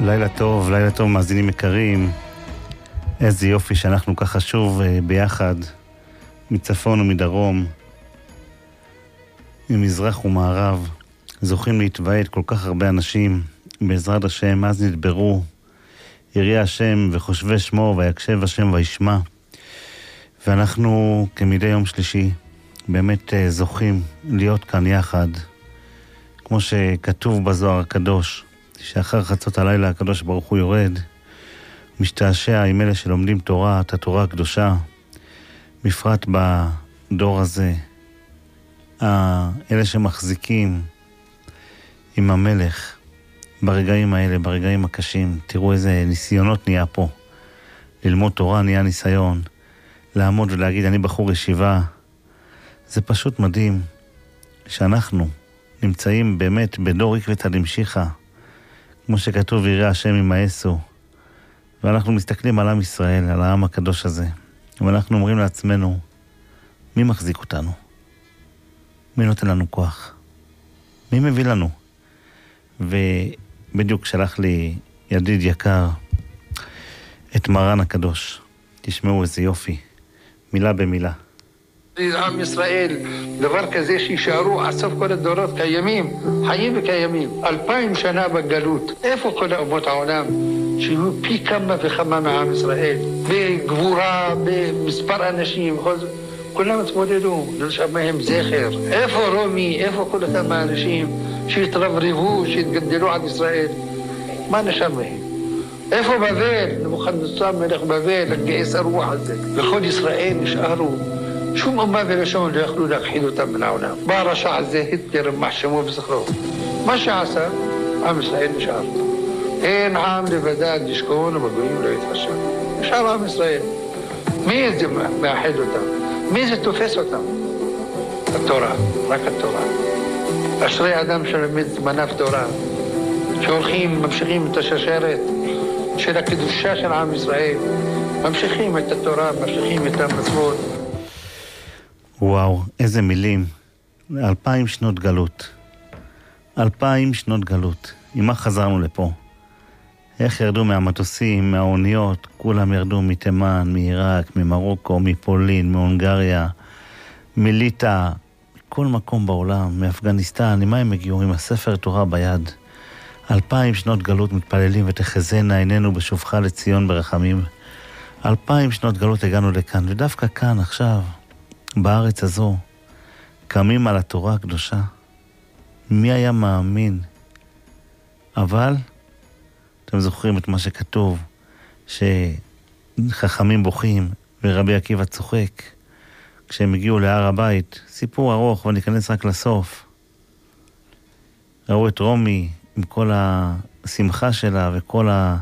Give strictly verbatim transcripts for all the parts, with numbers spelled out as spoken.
לילה טוב, לילה טוב מאזינים יקרים. איזה יופי שאנחנו ככה שוב ביחד, מצפון ומדרום, ממזרח ומערב, זוכים להתוועד כל כך הרבה אנשים, בעזרת השם, אז נדברו, יראה השם וחושבי שמו ויקשב השם וישמע. ואנחנו כמדי יום שלישי באמת זוכים להיות כאן יחד, כמו שכתוב בזוהר הקדוש, שאחר חצות הלילה הקדוש ברוך הוא יורד, משתעשע עם אלה שלומדים תורה, את התורה הקדושה, בפרט בדור הזה, אלה שמחזיקים עם המלך ברגעים האלה, ברגעים הקשים. תראו איזה ניסיונות נהיה פה, ללמוד תורה נהיה ניסיון, לעמוד ולהגיד אני בחור ישיבה. זה פשוט מדהים שאנחנו נמצאים באמת בדור עקבתא דמשיחא, כמו שכתוב יראה השם ימאסו, ואנחנו מסתכלים על עם ישראל, על העם הקדוש הזה, ואנחנו אומרים לעצמנו, מי מחזיק אותנו? מי נותן לנו כוח? מי מביא לנו? ובדיוק שלח לי ידיד יקר את מרן הקדוש. תשמעו איזה יופי, מילה במילה. עם ישראל, דבר כזה שישארו עד סוף כל הדורות קיימים, חיים וקיימים, אלפיים שנה בגלות. איפה כל אומות העולם שיהיו פי כמה וכמה מעם ישראל, בגבורה, במספר אנשים, כולם התמודדו, נרשם מהם זכר. איפה רומי, איפה כל אותם האנשים שהתרברבו, שהתגדלו עד ישראל, מה נשאר מהם? איפה בבל, נבוכדנצר מלך בבל, הגייס הרוח הזה, וכל ישראל נשארו שום אומה ולשון לא יכלו להכחיד אותם מן העולם. בא הרשע הזה, היטלר, מחשמו וזכרו. מה שעשה, עם ישראל נשאר. אין עם לבדד ישכון ובגויים לא יתחשב. נשאר עם ישראל. מי זה מאחד אותם? מי זה תופס אותם? התורה, רק התורה. אשרי אדם שלמד זמניו תורה, שהולכים, ממשיכים את השרשרת של הקדושה של עם ישראל, ממשיכים את התורה, ממשיכים את המצוות. וואו, איזה מילים. אלפיים שנות גלות. אלפיים שנות גלות. עם מה חזרנו לפה? איך ירדו מהמטוסים, מהאוניות? כולם ירדו מתימן, מעיראק, ממרוקו, מפולין, מהונגריה, מליטא, כל מקום בעולם, מאפגניסטן. עם מה הם הגיעו? עם הספר תורה ביד. אלפיים שנות גלות מתפללים ותחזינה עינינו בשובך לציון ברחמים. אלפיים שנות גלות הגענו לכאן, ודווקא כאן עכשיו, בארץ הזו, קמים על התורה הקדושה. מי היה מאמין? אבל אתם זוכרים את מה שכתוב, שחכמים בוכים ורבי עקיבא צוחק כשהם הגיעו להר הבית. סיפור ארוך וניכנס רק לסוף. ראו את רומי עם כל השמחה שלה וכל ה...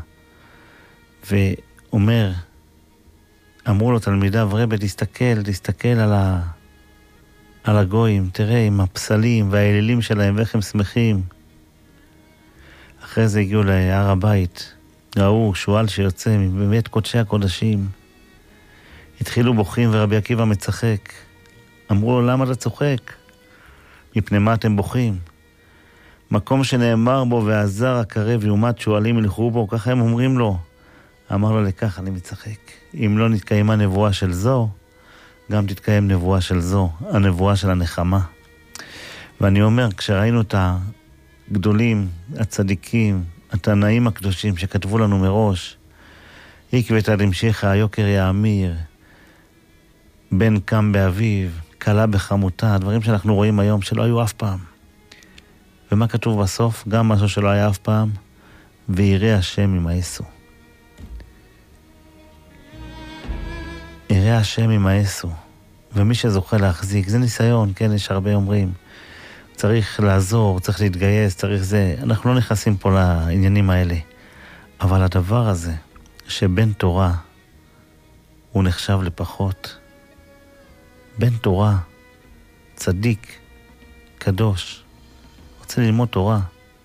ואומר, אמרו לו תלמידיו, רבי, תסתכל, תסתכל על, ה... על הגויים, תראה עם הפסלים והאלילים שלהם ואיך הם שמחים. אחרי זה הגיעו להר הבית, ראו שואל שיוצא מבית קודשי הקודשים. התחילו בוכים ורבי עקיבא מצחק. אמרו לו, למה אתה צוחק? מפני מה אתם בוכים? מקום שנאמר בו ועזר הקרב יומת שואלים ילכו בו, ככה הם אומרים לו. אמר לו, לכך אני מצחק. אם לא נתקיימה נבואה של זו, גם תתקיים נבואה של זו, הנבואה של הנחמה. ואני אומר, כשראינו את הגדולים, הצדיקים, התנאים הקדושים שכתבו לנו מראש, עקבתא דמשיחא, היוקר יאמיר, בן קם באביו, כלה בחמותה, דברים שאנחנו רואים היום שלא היו אף פעם. ומה כתוב בסוף? גם משהו שלא היה אף פעם, ויראה השם ימאסו. יראה השם ימאסו. ומי שזוכה להחזיק, זה ניסיון, כן, יש הרבה אומרים. צריך לעזור, צריך להתגייס, צריך זה. אנחנו לא נכנסים פה לעניינים האלה. אבל הדבר הזה, שבן תורה, הוא נחשב לפחות. בן תורה, צדיק, קדוש, רוצה ללמוד תורה.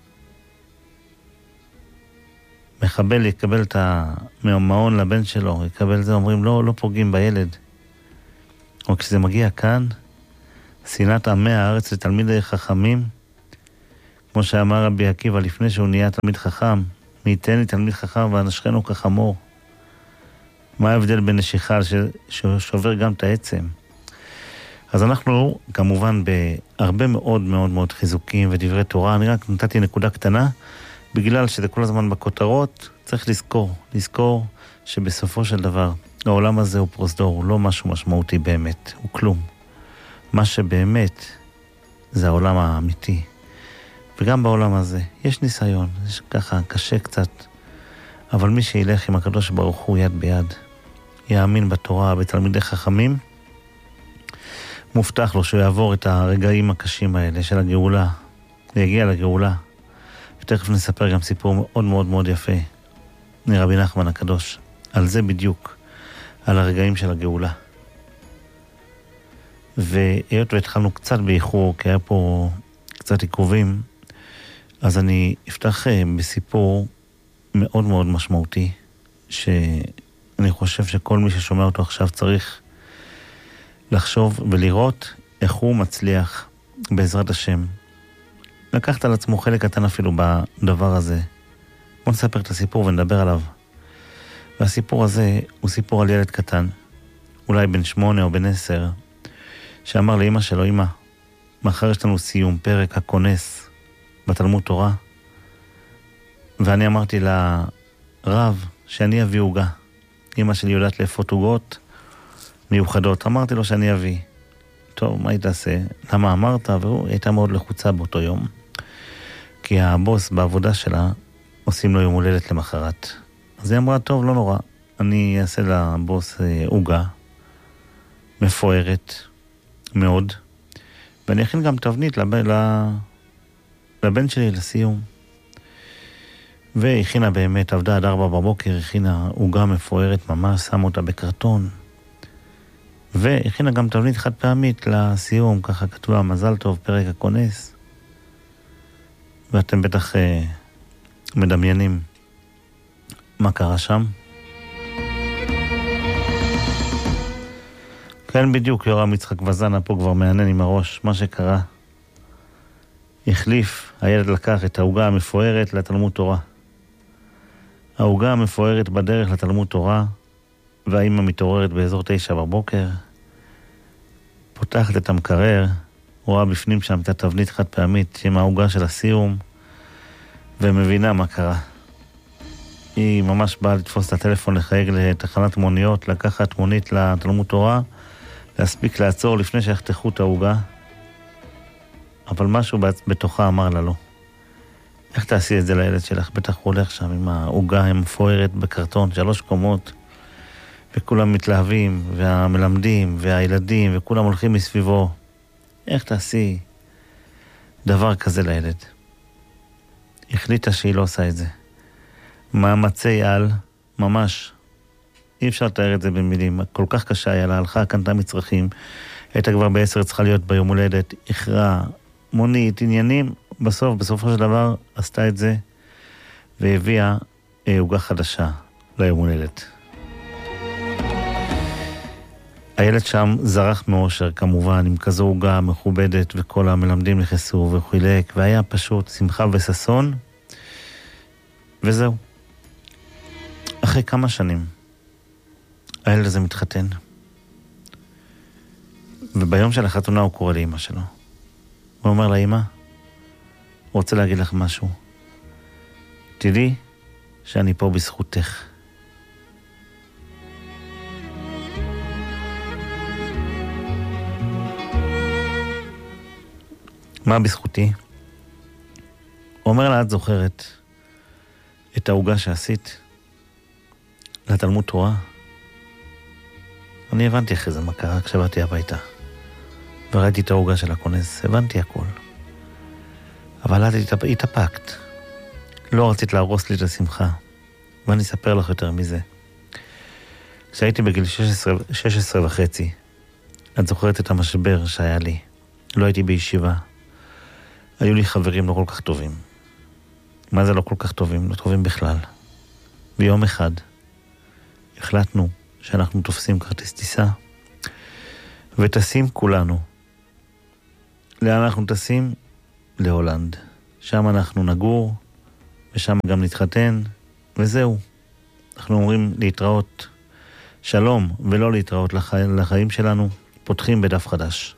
מחבל יקבל את המעון לבן שלו, יקבל זה, אומרים לא, לא פוגעים בילד. או כשזה מגיע כאן, שנאת עמי הארץ לתלמידי חכמים, כמו שאמר רבי עקיבא לפני שהוא נהיה תלמיד חכם, מי ייתן לי תלמיד חכם ואנשכנו כחמור. מה ההבדל בין נשיכה ששובר גם את העצם? אז אנחנו כמובן בהרבה מאוד מאוד מאוד חיזוקים ודברי תורה. אני רק נתתי נקודה קטנה, בגלל שזה כל הזמן בכותרות, צריך לזכור, לזכור שבסופו של דבר העולם הזה הוא פרוזדור, הוא לא משהו משמעותי באמת, הוא כלום. מה שבאמת זה העולם האמיתי. וגם בעולם הזה יש ניסיון, יש ככה קשה קצת, אבל מי שילך עם הקדוש ברוך הוא יד ביד, יאמין בתורה, בתלמידי חכמים, מובטח לו שהוא יעבור את הרגעים הקשים האלה של הגאולה, ויגיע לגאולה. ותכף נספר גם סיפור מאוד מאוד מאוד יפה מרבי נחמן הקדוש, על זה בדיוק, על הרגעים של הגאולה. והיות והתחלנו קצת באיחור, כי היה פה קצת עיכובים, אז אני אפתח בסיפור מאוד מאוד משמעותי, שאני חושב שכל מי ששומע אותו עכשיו צריך לחשוב ולראות איך הוא מצליח בעזרת השם. לקחת על עצמו חלק קטן אפילו בדבר הזה. בוא נספר את הסיפור ונדבר עליו. והסיפור הזה הוא סיפור על ילד קטן, אולי בן שמונה או בן עשר, שאמר לאמא שלו, אמא, מחר יש לנו סיום פרק הכונס בתלמוד תורה, ואני אמרתי לרב שאני אביא עוגה. אמא שלי יודעת לאפות עוגות מיוחדות, אמרתי לו שאני אביא. טוב, מה היא תעשה? למה אמרת? והוא הייתה מאוד לחוצה באותו יום, כי הבוס בעבודה שלה עושים לו יום הולדת למחרת. אז היא אמרה, טוב, לא נורא, אני אעשה לבוס עוגה מפוארת מאוד, ואני אכין גם תבנית לב... לבן שלי לסיום. והכינה באמת, עבדה עד ארבע בבוקר, הכינה עוגה מפוארת ממש, שם אותה בקרטון, והכינה גם תבנית חד פעמית לסיום, ככה כתובה מזל טוב פרק הכונס. ואתם בטח אה, מדמיינים מה קרה שם. כן, בדיוק, יורם יצחק וזנה פה כבר מענן עם הראש. מה שקרה, החליף, הילד לקח את העוגה המפוארת לתלמוד תורה. העוגה המפוארת בדרך לתלמוד תורה, והאמא מתעוררת באזור תשע בבוקר, פותחת את המקרר, רואה בפנים שם את התבנית חד פעמית עם העוגה של הסיום, ומבינה מה קרה. היא ממש באה לתפוס את הטלפון, לחייג לתחנת מוניות, לקחת מונית לתלמוד תורה, להספיק לעצור לפני שיחתכו את העוגה. אבל משהו בתוכה אמר לה לא. איך תעשי את זה לילד שלך? בטח הוא הולך שם עם העוגה המפוארת בקרטון, שלוש קומות, וכולם מתלהבים, והמלמדים, והילדים, וכולם הולכים מסביבו. איך תעשי דבר כזה לילד? החליטה שהיא לא עושה את זה. מאמצי על, ממש, אי אפשר לתאר את זה במילים, כל כך קשה היה לה, הלכה, קנתה מצרכים, הייתה כבר בעשר, צריכה להיות ביום הולדת, הכרעה, מונית, עניינים, בסוף, בסופו של דבר, עשתה את זה, והביאה עוגה חדשה ליום הולדת. הילד שם זרח מאושר, כמובן, עם כזו עוגה מכובדת, וכל המלמדים נכנסו וחילק, והיה פשוט שמחה וססון, וזהו. אחרי כמה שנים, הילד הזה מתחתן, וביום של החתונה הוא קורא לאמא שלו. הוא אומר לה, אמא, רוצה להגיד לך משהו. תדעי שאני פה בזכותך. מה בזכותי? הוא אומר לה, את זוכרת את העוגה שעשית לתלמוד תורה? אני הבנתי אחרי זה מה קרה כשבאתי הביתה. וראיתי את העוגה של הכונס, הבנתי הכל. אבל את התאפקת. לא רצית להרוס לי את השמחה. ואני אספר לך יותר מזה. כשהייתי בגיל שש עשרה וחצי, את זוכרת את המשבר שהיה לי. לא הייתי בישיבה. היו לי חברים לא כל כך טובים. מה זה לא כל כך טובים? לא טובים בכלל. ביום אחד החלטנו שאנחנו תופסים כרטיס טיסה, וטסים כולנו. לאן אנחנו טסים? להולנד. שם אנחנו נגור, ושם גם נתחתן, וזהו. אנחנו אומרים להתראות שלום, ולא להתראות לחי... לחיים שלנו, פותחים בדף חדש.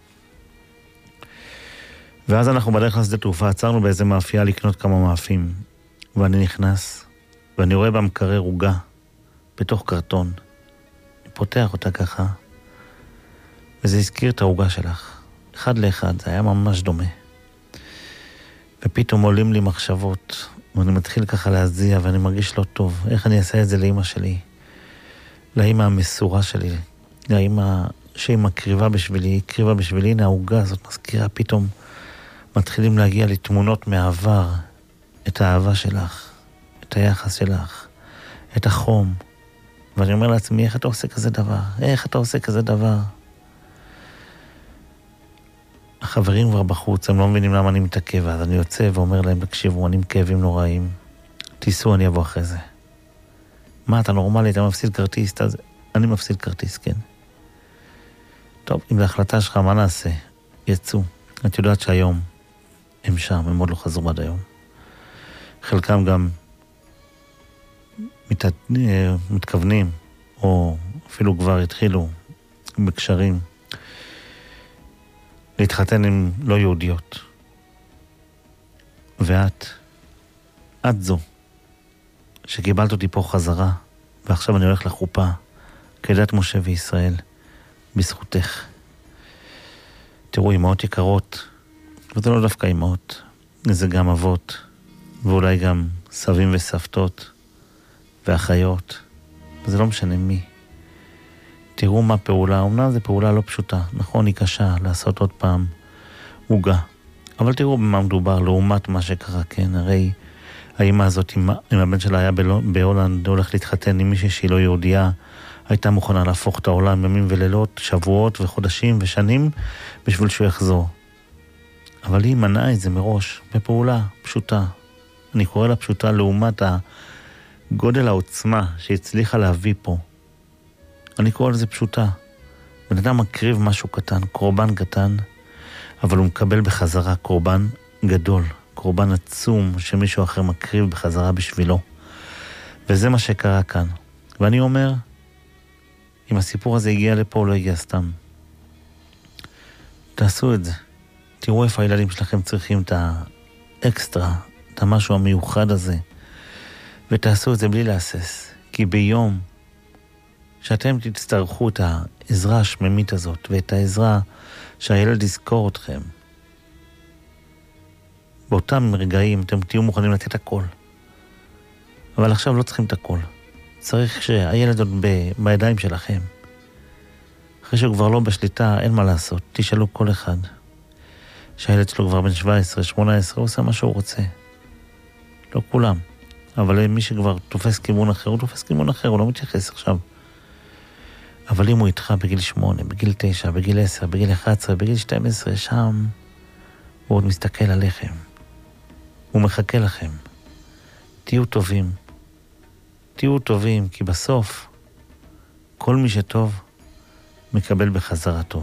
ואז אנחנו בדרך לשדה תעופה, עצרנו באיזה מאפייה לקנות כמה מאפים, ואני נכנס, ואני רואה במקרר עוגה, בתוך קרטון. אני פותח אותה ככה, וזה הזכיר את העוגה שלך. אחד לאחד, זה היה ממש דומה. ופתאום עולים לי מחשבות, ואני מתחיל ככה להזיע, ואני מרגיש לא טוב. איך אני אעשה את זה לאמא שלי? לאמא המסורה שלי, לאמא שהיא מקריבה בשבילי, היא קריבה בשבילי, הנה העוגה הזאת מזכירה, פתאום מתחילים להגיע לי תמונות מהעבר, את האהבה שלך, את היחס שלך, את החום. ואני אומר לעצמי, איך אתה עושה כזה דבר? איך אתה עושה כזה דבר? החברים כבר בחוץ, הם לא מבינים למה אני מתעכב, אז אני יוצא ואומר להם, תקשיבו, אני עם כאבים נוראים, תיסעו, אני אבוא אחרי זה. מה, אתה נורמלי, אתה מפסיד כרטיס? אז אני מפסיד כרטיס, כן. טוב, אם זה החלטה שלך, מה נעשה? יצאו. את יודעת שהיום הם שם, הם עוד לא חזרו עד היום. חלקם גם מת... מתכוונים, או אפילו כבר התחילו בקשרים, להתחתן עם לא יהודיות. ואת, את זו, שקיבלת אותי פה חזרה, ועכשיו אני הולך לחופה, כדת משה וישראל, בזכותך. תראו, אמהות יקרות, וזה לא דווקא אמהות, זה גם אבות, ואולי גם סבים וסבתות, ואחיות, זה לא משנה מי. תראו מה פעולה, אומנם זו פעולה לא פשוטה, נכון, היא קשה לעשות עוד פעם עוגה, אבל תראו במה מדובר, לעומת מה שקרה, כן, הרי האמא הזאת, אם, אם הבן שלה היה בהולנד, הולך להתחתן עם מישהי שהיא לא יהודייה, הייתה מוכנה להפוך את העולם ימים ולילות, שבועות וחודשים ושנים, בשביל שהוא יחזור. אבל היא מנעה את זה מראש, בפעולה פשוטה. אני קורא לה פשוטה לעומת הגודל העוצמה שהצליחה להביא פה. אני קורא לזה פשוטה. בן אדם מקריב משהו קטן, קורבן קטן, אבל הוא מקבל בחזרה קורבן גדול, קורבן עצום שמישהו אחר מקריב בחזרה בשבילו. וזה מה שקרה כאן. ואני אומר, אם הסיפור הזה הגיע לפה, לא הגיע סתם. תעשו את זה. תראו איפה הילדים שלכם צריכים את האקסטרה, את המשהו המיוחד הזה, ותעשו את זה בלי להסס. כי ביום שאתם תצטרכו את העזרה השממית הזאת, ואת העזרה שהילד יזכור אתכם, באותם רגעים אתם תהיו מוכנים לתת הכל. אבל עכשיו לא צריכים את הכל. צריך שהילד עוד ב- בידיים שלכם. אחרי שהוא כבר לא בשליטה, אין מה לעשות. תשאלו כל אחד. שהילד שלו כבר בן שבע עשרה, שמונה עשרה, הוא עושה מה שהוא רוצה. לא כולם. אבל מי שכבר תופס כיוון אחר, הוא תופס כיוון אחר, הוא לא מתייחס עכשיו. אבל אם הוא איתך בגיל שמונה, בגיל תשע, בגיל עשר, בגיל אחת עשרה, בגיל שתים עשרה, שם הוא עוד מסתכל עליכם. הוא מחכה לכם. תהיו טובים. תהיו טובים, כי בסוף כל מי שטוב מקבל בחזרה טוב.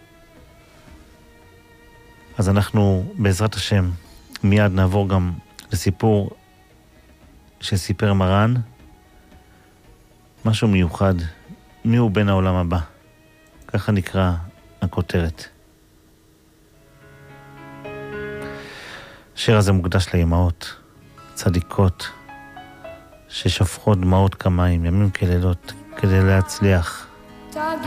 אז אנחנו בעזרת השם מיד נעבור גם לסיפור שסיפר מרן, משהו מיוחד, מי הוא בן העולם הבא. ככה נקרא הכותרת. השיר הזה מוקדש לאמהות, צדיקות, ששפכות דמעות כמים, ימים כלילות, כדי להצליח. תגיד